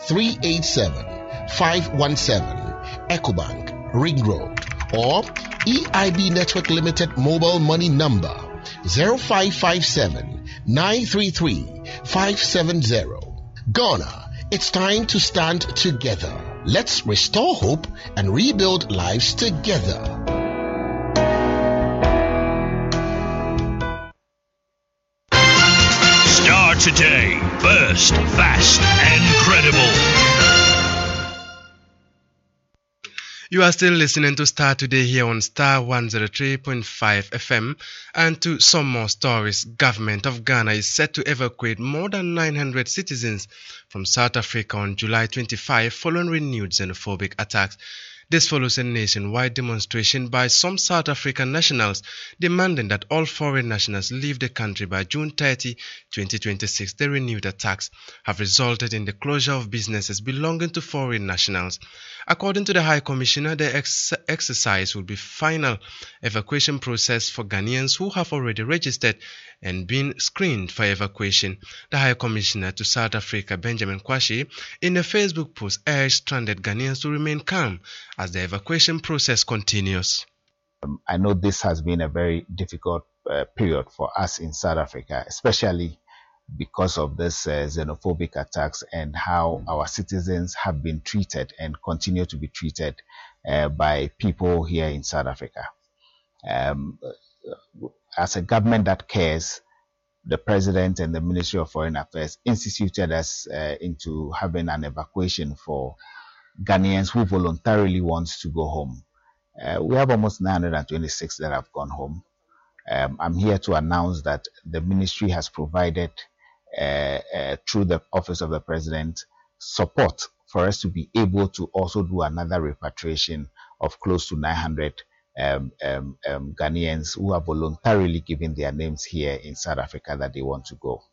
387-517 Ecobank, Ring Road, or EIB Network Limited mobile money number 0557-933-570. Ghana, it's time to stand together. Let's restore hope and rebuild lives together. Star Today, first, fast, and credible. You are still listening to Star Today here on Star 103.5 FM. And to some more stories, Government of Ghana is set to evacuate more than 900 citizens from South Africa on July 25 following renewed xenophobic attacks. This follows a nationwide demonstration by some South African nationals demanding that all foreign nationals leave the country by June 30, 2026. The renewed attacks have resulted in the closure of businesses belonging to foreign nationals. According to the High Commissioner, the exercise will be final evacuation process for Ghanaians who have already registered and been screened for evacuation. The High Commissioner to South Africa, Benjamin Kwashi, in a Facebook post urged stranded Ghanaians to remain calm as the evacuation process continues. I know this has been a very difficult period for us in South Africa, especially because of this xenophobic attacks and how our citizens have been treated and continue to be treated by people here in South Africa. As a government that cares, the President and the Ministry of Foreign Affairs instituted us into having an evacuation for Ghanaians who voluntarily want to go home. We have almost 926 that have gone home. I'm here to announce that the ministry has provided, through the Office of the President, support for us to be able to also do another repatriation of close to 900 Ghanaians who are voluntarily giving their names here in South Africa that they want to go.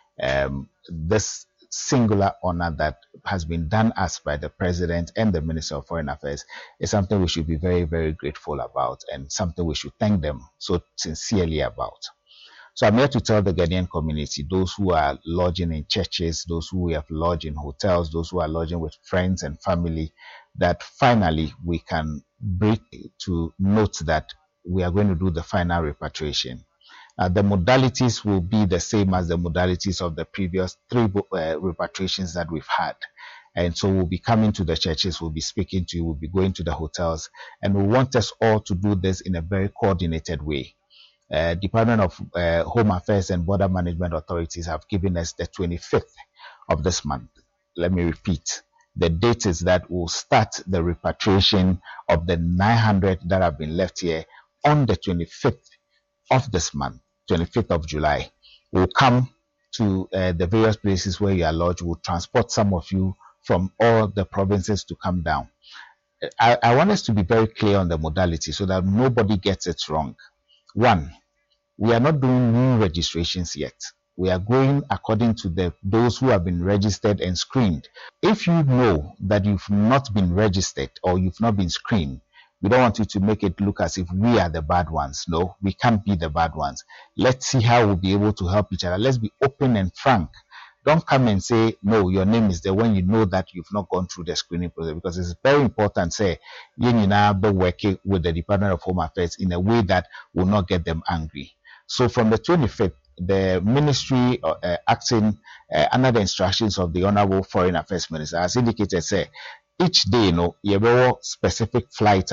This singular honor that has been done us by the President and the Minister of Foreign Affairs is something we should be very, very grateful about and something we should thank them so sincerely about. So I'm here to tell the Ghanaian community, those who are lodging in churches, those who have lodged in hotels, those who are lodging with friends and family, that finally we can break to note that we are going to do the final repatriation. The modalities will be the same as the modalities of the previous 3 repatriations that we've had. And so we'll be coming to the churches, we'll be speaking to you, we'll be going to the hotels, and we want us all to do this in a very coordinated way. Department of Home Affairs and Border Management Authorities have given us the 25th of this month. Let me repeat. The date is that we'll start the repatriation of the 900 that have been left here on the 25th of this month, 25th of July. We'll come to the various places where you are lodged. We'll transport some of you from all the provinces to come down. I want us to be very clear on the modality so that nobody gets it wrong. 1, we are not doing new registrations yet. We are going according to those who have been registered and screened. If you know that you've not been registered or you've not been screened, we don't want you to make it look as if we are the bad ones. No, we can't be the bad ones. Let's see how we'll be able to help each other. Let's be open and frank. Don't come and say, no, your name is there when you know that you've not gone through the screening process, because it's very important, say, you be working with the Department of Home Affairs in a way that will not get them angry. So from the 25th, the ministry acting under the instructions of the Honorable Foreign Affairs Minister has indicated, say, each day, you have specific flight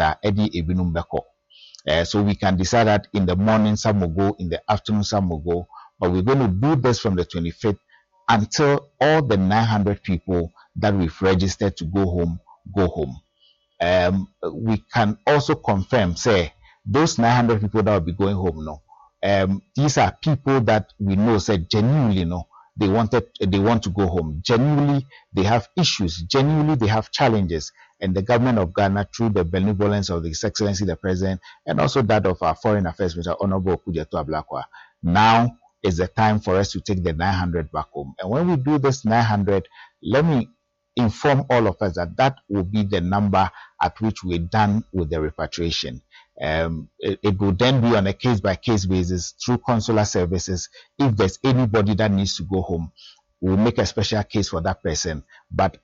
so we can decide that in the morning some will go, in the afternoon some will go, but we're going to do this from the 25th until all the 900 people that we've registered to go home, go home. We can also confirm, say, those 900 people that will be going home, these are people that we know, said genuinely, they want to go home. Genuinely, they have issues. Genuinely, they have challenges. And the government of Ghana, through the benevolence of His Excellency the President, and also that of our Foreign Affairs Minister, Honorable Okudzeto Ablakwa, now is the time for us to take the 900 back home. And when we do this 900, let me inform all of us that that will be the number at which we're done with the repatriation. It will then be on a case-by-case basis through consular services. If there's anybody that needs to go home, we'll make a special case for that person. But